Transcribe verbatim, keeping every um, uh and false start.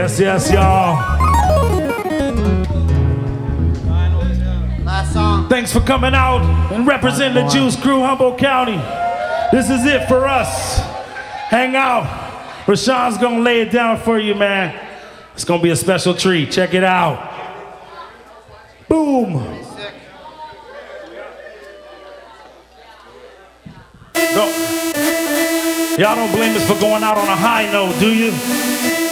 Yes, yes, y'all. Last song. Thanks for coming out and representing the Juice Crew, Humboldt County. This is it for us. Hang out. Rashawn's gonna lay it down for you, man. It's gonna be a special treat. Check it out. Boom. Go. Y'all don't blame us for going out on a high note, do you?